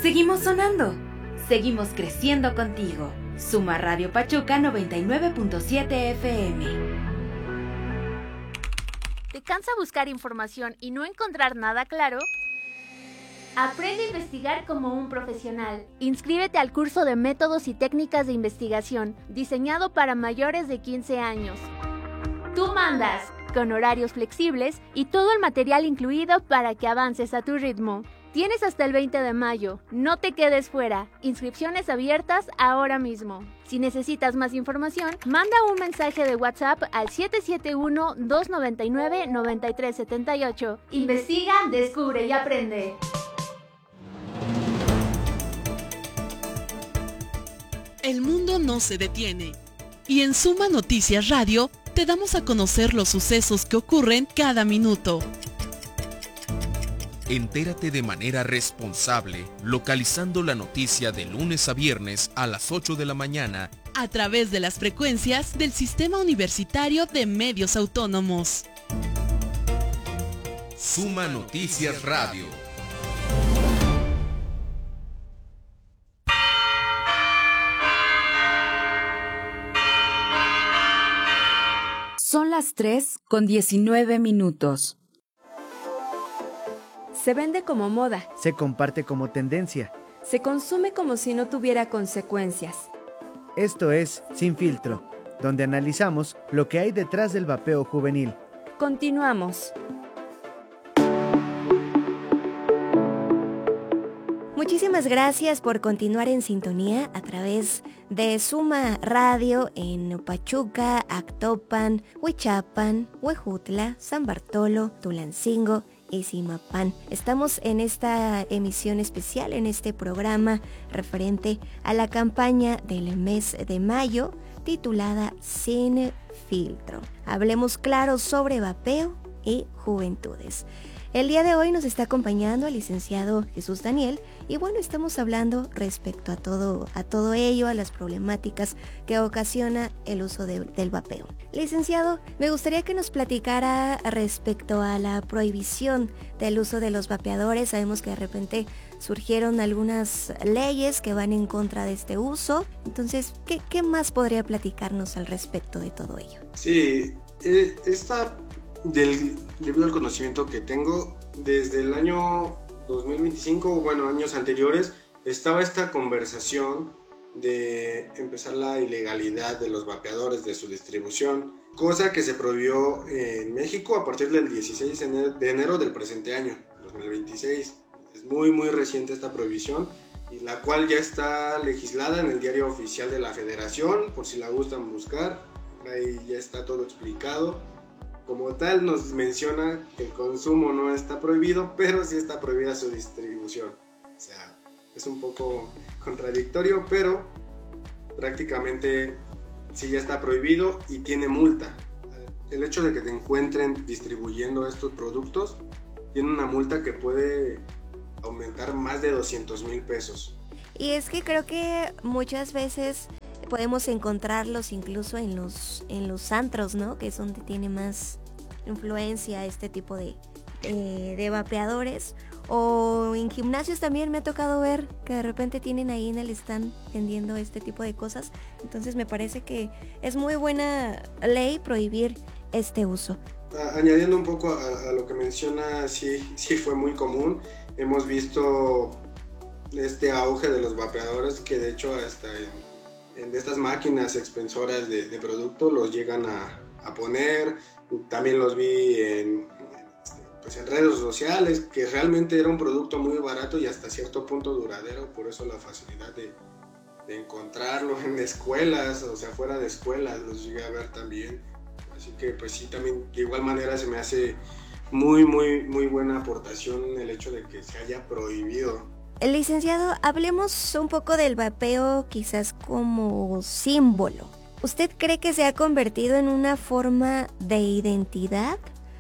Seguimos sonando. Seguimos creciendo contigo. Suma Radio Pachuca 99.7 FM. ¿Te cansa buscar información y no encontrar nada claro? Aprende a investigar como un profesional. Inscríbete al curso de Métodos y Técnicas de Investigación, diseñado para mayores de 15 años. Tú mandas, con horarios flexibles y todo el material incluido para que avances a tu ritmo. Tienes hasta el 20 de mayo. No te quedes fuera. Inscripciones abiertas ahora mismo. Si necesitas más información, manda un mensaje de WhatsApp al 771-299-9378. Investiga, descubre y aprende. El mundo no se detiene. Y en Suma Noticias Radio te damos a conocer los sucesos que ocurren cada minuto. Entérate de manera responsable, localizando la noticia de lunes a viernes a las 8 de la mañana a través de las frecuencias del Sistema Universitario de Medios Autónomos. Suma Noticias Radio. Son las 3:19. Se vende como moda. Se comparte como tendencia. Se consume como si no tuviera consecuencias. Esto es Sin Filtro, donde analizamos lo que hay detrás del vapeo juvenil. Continuamos. Muchísimas gracias por continuar en sintonía a través de Suma Radio en Pachuca, Actopan, Huichapan, Huejutla, San Bartolo, Tulancingo y Zimapán. Estamos en esta emisión especial, en este programa referente a la campaña del mes de mayo titulada Sin Filtro. Hablemos claro sobre vapeo y juventudes. El día de hoy nos está acompañando el licenciado Jesús Daniel y bueno, estamos hablando respecto a todo ello, a las problemáticas que ocasiona el uso del vapeo. Licenciado, me gustaría que nos platicara respecto a la prohibición del uso de los vapeadores. Sabemos que de repente surgieron algunas leyes que van en contra de este uso. Entonces, ¿qué más podría platicarnos al respecto de todo ello? Sí, debido al conocimiento que tengo, desde el año 2025, bueno, años anteriores, estaba esta conversación de empezar la ilegalidad de los vapeadores, de su distribución, cosa que se prohibió en México a partir del 16 de enero del presente año, 2026. Es muy reciente esta prohibición, y la cual ya está legislada en el diario oficial de la Federación, por si la gustan buscar, ahí ya está todo explicado. Como tal, nos menciona que el consumo no está prohibido, pero sí está prohibida su distribución. O sea, es un poco contradictorio, pero prácticamente sí ya está prohibido y tiene multa. El hecho de que te encuentren distribuyendo estos productos tiene una multa que puede aumentar más de 200,000 pesos. Y es que creo que muchas veces podemos encontrarlos incluso en los antros, ¿no? Que es donde tiene más influencia este tipo de vapeadores. O en gimnasios también me ha tocado ver que de repente tienen ahí en el stand vendiendo este tipo de cosas. Entonces me parece que es muy buena ley prohibir este uso. Añadiendo un poco a lo que menciona, sí fue muy común. Hemos visto este auge de los vapeadores que de hecho hasta en estas máquinas expensoras de producto los llegan a poner. También los vi en redes sociales, que realmente era un producto muy barato y hasta cierto punto duradero, por eso la facilidad de encontrarlo en escuelas, o sea, fuera de escuelas los llegué a ver también. Así que pues sí, también de igual manera se me hace muy buena aportación el hecho de que se haya prohibido. Licenciado, hablemos un poco del vapeo quizás como símbolo. ¿Usted cree que se ha convertido en una forma de identidad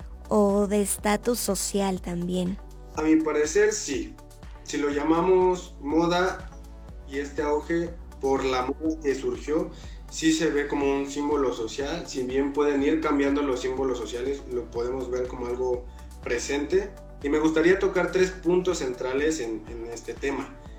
o de estatus social también? A mi parecer sí. Si lo llamamos moda y este auge por la moda que surgió, sí se ve como un símbolo social. Si bien pueden ir cambiando los símbolos sociales, lo podemos ver como algo presente. Y me gustaría tocar 3 puntos centrales en este tema.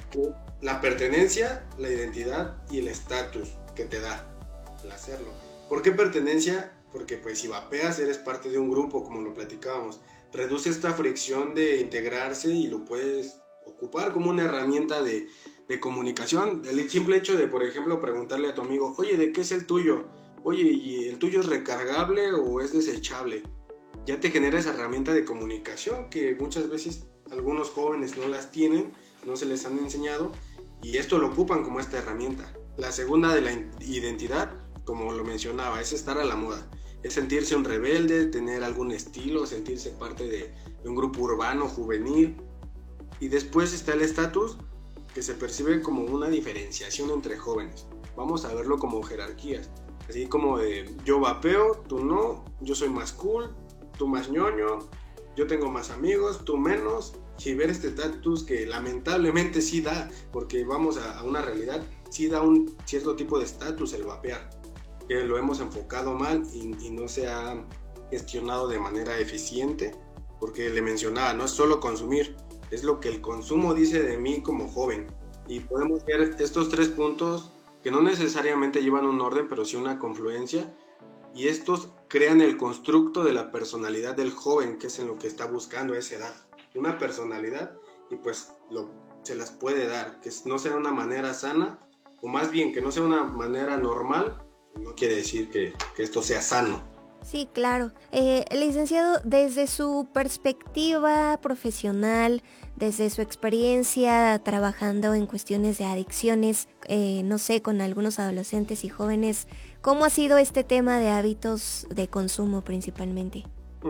la pertenencia, la identidad y el estatus que te da el hacerlo. ¿Por qué pertenencia? Porque pues si vapeas eres parte de un grupo, como lo platicábamos. Reduce esta fricción de integrarse y lo puedes ocupar como una herramienta de comunicación. El simple hecho de, por ejemplo, preguntarle a tu amigo, oye, ¿de qué es el tuyo? Oye, ¿y el tuyo es recargable o es desechable? Ya te genera esa herramienta de comunicación que muchas veces algunos jóvenes no las tienen, no se les han enseñado, y esto lo ocupan como esta herramienta. La segunda de la identidad, como lo mencionaba, es estar a la moda. Es sentirse un rebelde, tener algún estilo, sentirse parte de un grupo urbano, juvenil. Y después está el estatus, que se percibe como una diferenciación entre jóvenes. Vamos a verlo como jerarquías. Así como de yo vapeo, tú no, yo soy más cool, tú más ñoño, yo tengo más amigos, tú menos. Y ver este estatus que lamentablemente sí da, porque vamos a una realidad, sí da un cierto tipo de estatus el vapear, que lo hemos enfocado mal y no se ha gestionado de manera eficiente, porque le mencionaba, no es solo consumir, es lo que el consumo dice de mí como joven. Y podemos ver estos 3 puntos que no necesariamente llevan un orden, pero sí una confluencia, y estos crean el constructo de la personalidad del joven, que es en lo que está buscando a esa edad. Una personalidad, y pues se las puede dar, que no sea una manera sana, o más bien que no sea una manera normal, no quiere decir que esto sea sano. Sí, claro. Licenciado, desde su perspectiva profesional, desde su experiencia trabajando en cuestiones de adicciones, no sé, con algunos adolescentes y jóvenes, ¿cómo ha sido este tema de hábitos de consumo principalmente?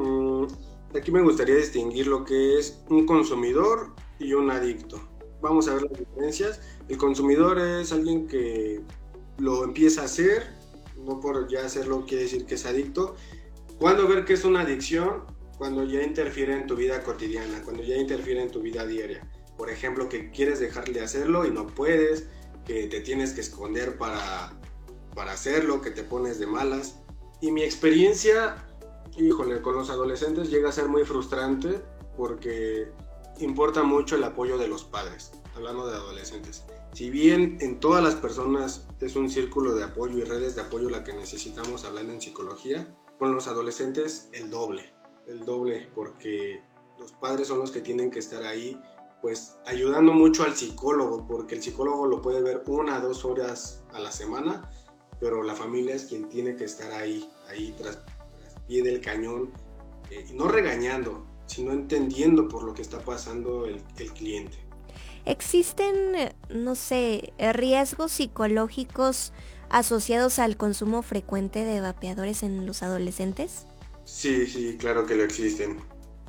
Aquí me gustaría distinguir lo que es un consumidor y un adicto. Vamos a ver las diferencias. El consumidor es alguien que lo empieza a hacer, no por ya hacerlo quiere decir que es adicto. ¿Cuándo ver que es una adicción? Cuando ya interfiere en tu vida cotidiana, cuando ya interfiere en tu vida diaria. Por ejemplo, que quieres dejar de hacerlo y no puedes, que te tienes que esconder para hacerlo, que te pones de malas. Y mi experiencia, híjole, con los adolescentes llega a ser muy frustrante porque importa mucho el apoyo de los padres, hablando de adolescentes. Si bien en todas las personas es un círculo de apoyo y redes de apoyo la que necesitamos hablando en psicología, con los adolescentes el doble, porque los padres son los que tienen que estar ahí, pues ayudando mucho al psicólogo, porque el psicólogo lo puede ver 1 a 2 horas a la semana, pero la familia es quien tiene que estar ahí tras pie del cañón, y no regañando, sino entendiendo por lo que está pasando el cliente. ¿Existen, no sé, riesgos psicológicos asociados al consumo frecuente de vapeadores en los adolescentes? Sí, claro que lo existen.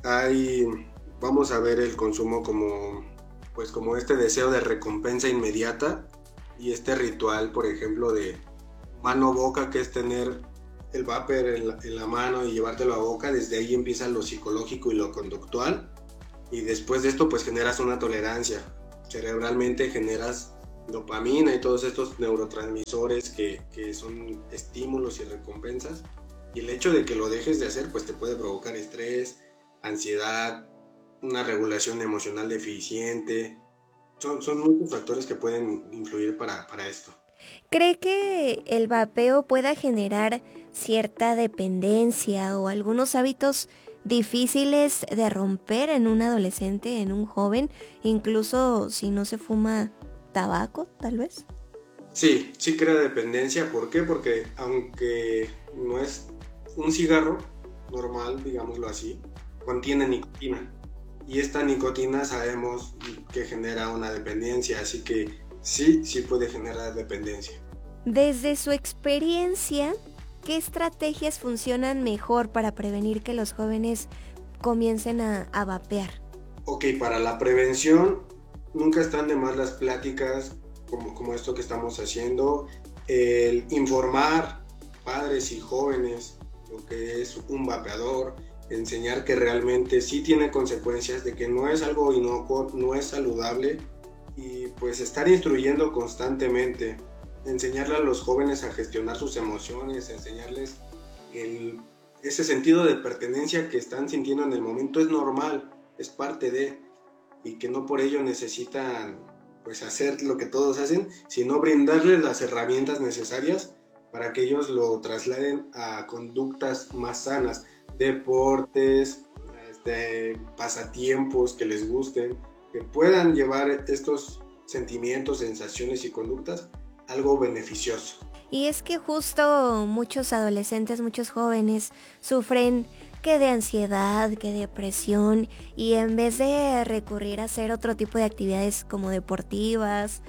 Vamos a ver el consumo como este deseo de recompensa inmediata y este ritual, por ejemplo, de mano-boca, que es tener el vapor en la mano y llevártelo a boca. Desde ahí empieza lo psicológico y lo conductual, y después de esto pues generas una tolerancia. Cerebralmente generas dopamina y todos estos neurotransmisores que son estímulos y recompensas, y el hecho de que lo dejes de hacer pues te puede provocar estrés, ansiedad, una regulación emocional deficiente. Son muchos factores que pueden influir para esto. ¿Cree que el vapeo pueda generar cierta dependencia o algunos hábitos difíciles de romper en un adolescente, en un joven, incluso si no se fuma tabaco, tal vez? Sí crea dependencia. ¿Por qué? Porque aunque no es un cigarro normal, digámoslo así, contiene nicotina, y esta nicotina sabemos que genera una dependencia, así que sí puede generar dependencia. Desde su experiencia, ¿qué estrategias funcionan mejor para prevenir que los jóvenes comiencen a vapear? Ok, para la prevención nunca están de más las pláticas como esto que estamos haciendo, el informar padres y jóvenes lo que es un vapeador, enseñar que realmente sí tiene consecuencias, de que no es algo inocuo, no es saludable, y pues estar instruyendo constantemente, enseñarle a los jóvenes a gestionar sus emociones, enseñarles ese sentido de pertenencia que están sintiendo en el momento es normal, es parte de, y que no por ello necesitan pues hacer lo que todos hacen, sino brindarles las herramientas necesarias para que ellos lo trasladen a conductas más sanas, deportes, pasatiempos que les gusten, que puedan llevar estos sentimientos, sensaciones y conductas a algo beneficioso. Y es que justo muchos adolescentes, muchos jóvenes sufren que de ansiedad, que de depresión, y en vez de recurrir a hacer otro tipo de actividades como deportivas,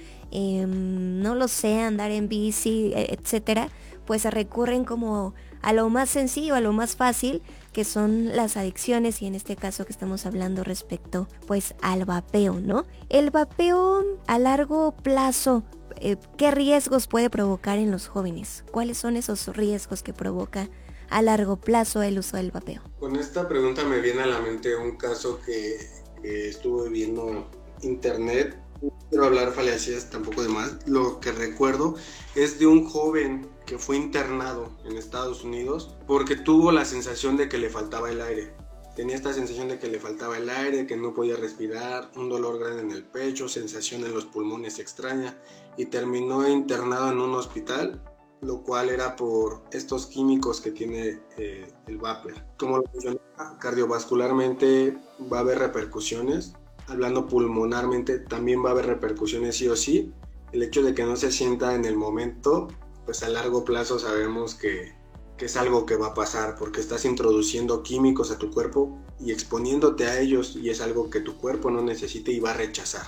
no lo sé, andar en bici, etcétera, pues recurren como a lo más sencillo, a lo más fácil, que son las adicciones, y en este caso que estamos hablando respecto pues al vapeo, ¿no? El vapeo a largo plazo, ¿qué riesgos puede provocar en los jóvenes? ¿Cuáles son esos riesgos que provoca a largo plazo el uso del vapeo? Con esta pregunta me viene a la mente un caso que estuve viendo internet. No quiero hablar falacias tampoco de más. Lo que recuerdo es de un joven que fue internado en Estados Unidos porque tuvo la sensación de que le faltaba el aire. Tenía esta sensación de que le faltaba el aire, que no podía respirar, un dolor grande en el pecho, sensación en los pulmones extraña, y terminó internado en un hospital, lo cual era por estos químicos que tiene el vapor. Como lo mencioné, cardiovascularmente va a haber repercusiones, hablando pulmonarmente también va a haber repercusiones sí o sí. El hecho de que no se sienta en el momento, pues a largo plazo sabemos que es algo que va a pasar, porque estás introduciendo químicos a tu cuerpo y exponiéndote a ellos, y es algo que tu cuerpo no necesita y va a rechazar.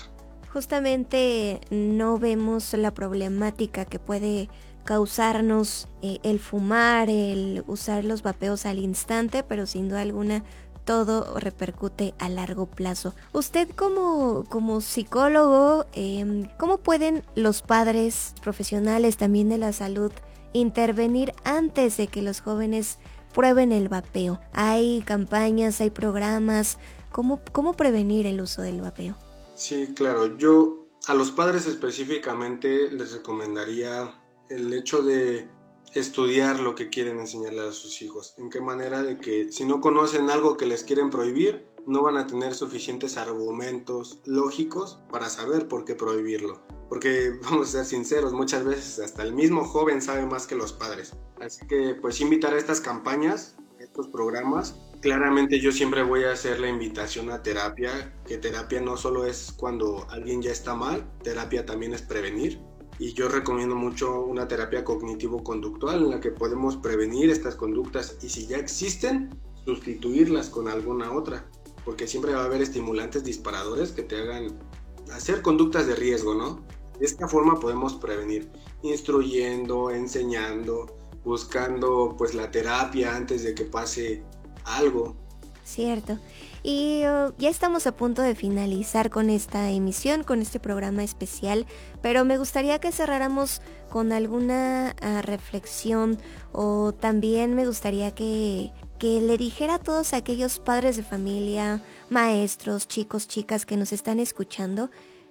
Justamente no vemos la problemática que puede causarnos el fumar, el usar los vapeos al instante, pero sin duda alguna todo repercute a largo plazo. Usted como psicólogo, ¿cómo pueden los padres profesionales también de la salud intervenir antes de que los jóvenes prueben el vapeo? ¿Hay campañas, hay programas? ¿Cómo prevenir el uso del vapeo? Sí, claro. Yo a los padres específicamente les recomendaría el hecho de estudiar lo que quieren enseñarle a sus hijos. En qué manera de que si no conocen algo que les quieren prohibir, no van a tener suficientes argumentos lógicos para saber por qué prohibirlo. Porque vamos a ser sinceros, muchas veces hasta el mismo joven sabe más que los padres. Así que pues invitar a estas campañas, a estos programas. Claramente yo siempre voy a hacer la invitación a terapia, que terapia no solo es cuando alguien ya está mal, terapia también es prevenir. Y yo recomiendo mucho una terapia cognitivo-conductual en la que podemos prevenir estas conductas y si ya existen, sustituirlas con alguna otra. Porque siempre va a haber estimulantes disparadores que te hagan hacer conductas de riesgo, ¿no? De esta forma podemos prevenir, instruyendo, enseñando, buscando pues la terapia antes de que pase algo. Cierto. Y ya estamos a punto de finalizar con esta emisión, con este programa especial, pero me gustaría que cerráramos con alguna reflexión, o también me gustaría que le dijera a todos aquellos padres de familia, maestros, chicos, chicas que nos están escuchando,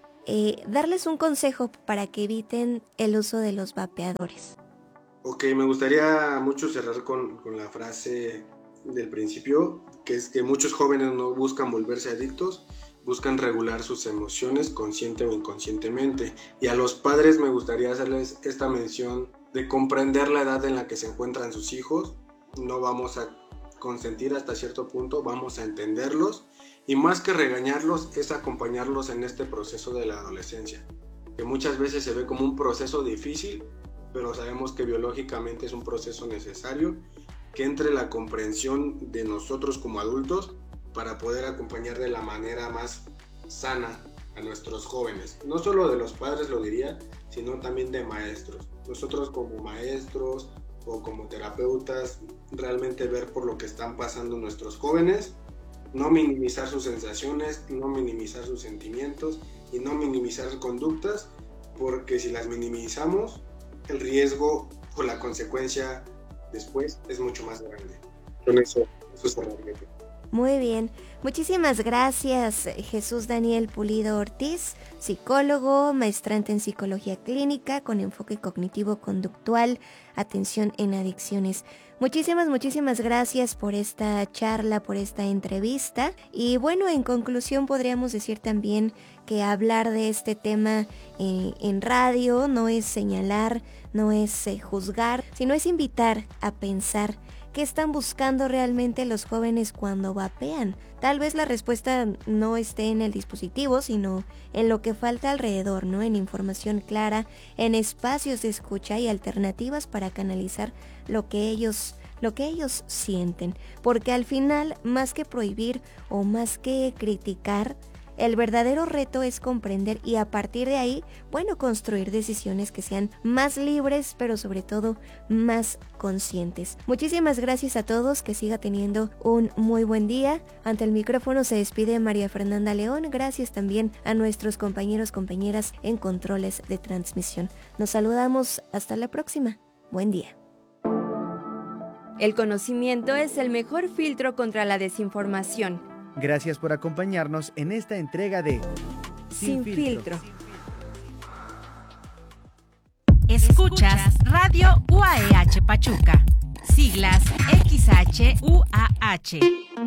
darles un consejo para que eviten el uso de los vapeadores. Ok, me gustaría mucho cerrar con la frase del principio, que es que muchos jóvenes no buscan volverse adictos, buscan regular sus emociones consciente o inconscientemente. Y a los padres me gustaría hacerles esta mención de comprender la edad en la que se encuentran sus hijos. No vamos a consentir hasta cierto punto, vamos a entenderlos, y más que regañarlos es acompañarlos en este proceso de la adolescencia, que muchas veces se ve como un proceso difícil, pero sabemos que biológicamente es un proceso necesario, que entre la comprensión de nosotros como adultos para poder acompañar de la manera más sana a nuestros jóvenes. No solo de los padres lo diría, sino también de maestros. Nosotros como maestros o como terapeutas, realmente ver por lo que están pasando nuestros jóvenes, no minimizar sus sensaciones, no minimizar sus sentimientos y no minimizar conductas, porque si las minimizamos, el riesgo o la consecuencia después es mucho más grande. Con eso es realmente. Muy bien, muchísimas gracias Jesús Daniel Pulido Ortiz, psicólogo, maestrante en psicología clínica con enfoque cognitivo-conductual, atención en adicciones. Muchísimas gracias por esta charla, por esta entrevista. Y bueno, en conclusión podríamos decir también que hablar de este tema en radio no es señalar, no es juzgar, sino es invitar a pensar qué están buscando realmente los jóvenes cuando vapean. Tal vez la respuesta no esté en el dispositivo, sino en lo que falta alrededor, ¿no? En información clara, en espacios de escucha y alternativas para canalizar lo que ellos sienten. Porque al final, más que prohibir o más que criticar, el verdadero reto es comprender y a partir de ahí, construir decisiones que sean más libres, pero sobre todo más conscientes. Muchísimas gracias a todos, que siga teniendo un muy buen día. Ante el micrófono se despide María Fernanda León. Gracias también a nuestros compañeras en controles de transmisión. Nos saludamos, hasta la próxima. Buen día. El conocimiento es el mejor filtro contra la desinformación. Gracias por acompañarnos en esta entrega de Sin Filtro. Escuchas Radio UAEH Pachuca, siglas XHUAH,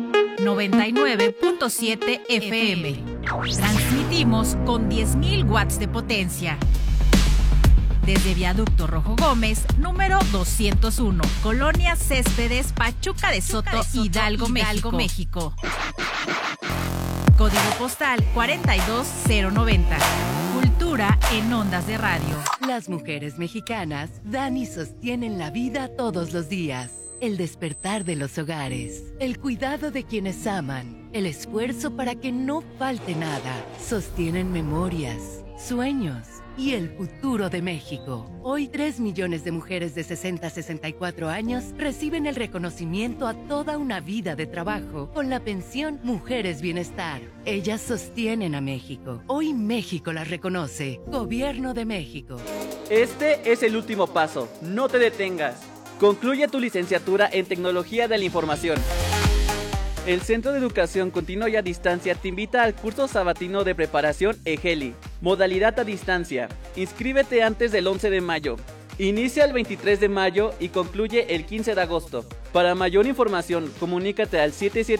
99.7 FM. Transmitimos con 10.000 watts de potencia. Desde Viaducto Rojo Gómez, número 201, Colonia Céspedes, Pachuca de Soto, Hidalgo, México. Código postal 42090. Cultura en ondas de radio. Las mujeres mexicanas dan y sostienen la vida todos los días. El despertar de los hogares, el cuidado de quienes aman, el esfuerzo para que no falte nada. Sostienen memorias, sueños y el futuro de México. Hoy 3 millones de mujeres de 60 a 64 años reciben el reconocimiento a toda una vida de trabajo con la pensión Mujeres Bienestar. Ellas sostienen a México. Hoy México las reconoce. Gobierno de México. Este es el último paso. No te detengas. Concluye tu licenciatura en Tecnología de la Información. El Centro de Educación Continua y a Distancia te invita al curso sabatino de preparación EGELI, modalidad a distancia. Inscríbete antes del 11 de mayo. Inicia el 23 de mayo y concluye el 15 de agosto. Para mayor información, comunícate al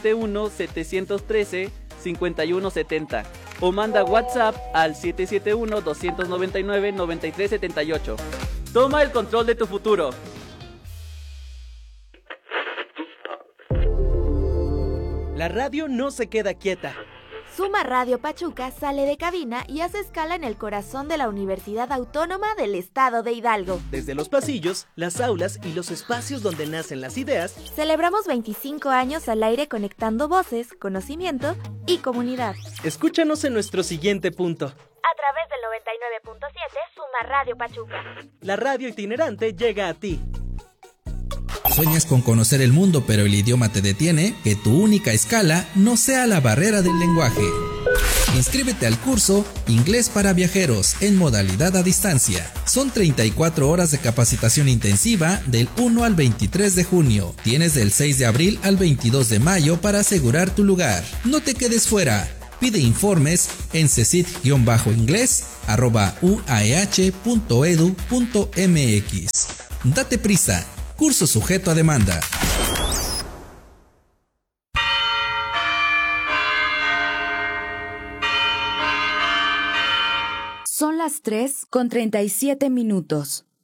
771-713-5170 o manda WhatsApp al 771-299-9378. Toma el control de tu futuro. La radio no se queda quieta. Suma Radio Pachuca sale de cabina y hace escala en el corazón de la Universidad Autónoma del Estado de Hidalgo. Desde los pasillos, las aulas y los espacios donde nacen las ideas, celebramos 25 años al aire conectando voces, conocimiento y comunidad. Escúchanos en nuestro siguiente punto. A través del 99.7 Suma Radio Pachuca. La radio itinerante llega a ti. ¿Sueñas con conocer el mundo pero el idioma te detiene? Que tu única escala no sea la barrera del lenguaje. Inscríbete al curso Inglés para Viajeros en modalidad a distancia. Son 34 horas de capacitación intensiva del 1 al 23 de junio. Tienes del 6 de abril al 22 de mayo para asegurar tu lugar. No te quedes fuera. Pide informes en cesit-inglés@uaeh.edu.mx. Date prisa. Curso sujeto a demanda. Son las 3:37.